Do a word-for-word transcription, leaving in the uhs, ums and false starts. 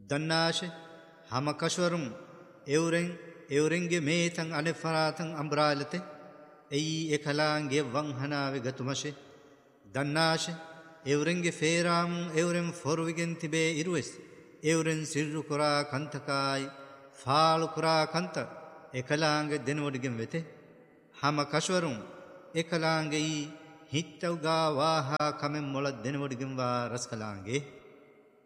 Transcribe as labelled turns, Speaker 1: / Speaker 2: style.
Speaker 1: දන්නාශ හම කෂවරුම් එවුරෙන් එවුරෙන්ගේ මේතන් අනෙෆරාතන් අම්බ්‍රාලතේ එයි එකලාන්ගේ වංහනාවේ ගතුමශේ දන්නාශ එවුරෙන්ගේ ෆේරාම් එවුරෙන් ෆොරුවිගෙන් තිබේ ඉරුවෙස් එවුරෙන් සිර්රු කුරා කන්තකායි ෆාලු කුරා කන්ත එකලාන්ගේ දෙනවඩිගෙන් වෙතේ හම කෂවරුම් එකලාන්ගේ හිත්තවගා වාහා කමෙන් මොල දෙනවඩිගෙන් වා රස්කලාන්ගේ